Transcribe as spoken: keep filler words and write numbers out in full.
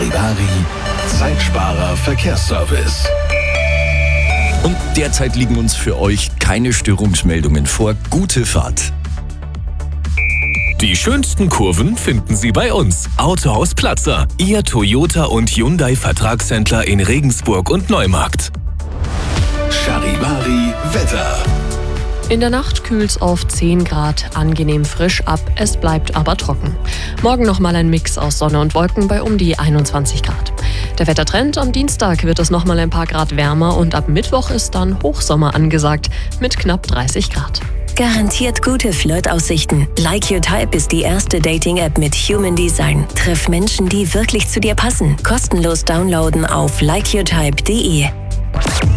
Charivari, Zeitsparer Verkehrsservice. Und derzeit liegen uns für euch keine Störungsmeldungen vor. Gute Fahrt. Die schönsten Kurven finden Sie bei uns. Autohaus Platzer, Ihr Toyota und Hyundai Vertragshändler in Regensburg und Neumarkt. Charivari Wetter. In der Nacht kühlt's auf zehn Grad, angenehm frisch ab, es bleibt aber trocken. Morgen nochmal ein Mix aus Sonne und Wolken bei um die einundzwanzig Grad. Der Wettertrend: am Dienstag wird es nochmal ein paar Grad wärmer und ab Mittwoch ist dann Hochsommer angesagt mit knapp dreißig Grad. Garantiert gute Flirtaussichten. Like Your Type ist die erste Dating-App mit Human Design. Triff Menschen, die wirklich zu dir passen. Kostenlos downloaden auf like your type punkt de.